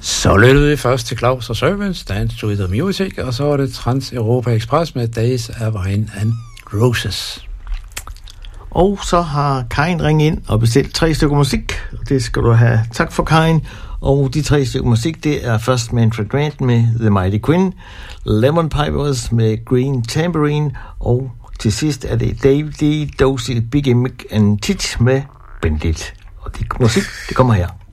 Så lyttede vi først til Claus og Servants, Dance to the Music, og så var det Trans-Europa Express med Days of Wine and Roses. Og så har Karin ringet ind og bestilt 3 stykker musik, og det skal du have. Tak for, Karin. Og de 3 stykker musik, det er først Manfred Grant med The Mighty Quinn, Lemon Pipers med Green Tambourine, og til sidst er det Dave D. Dozy, Biggie Mick and Titch med Bandit. Og det musik, det kommer her.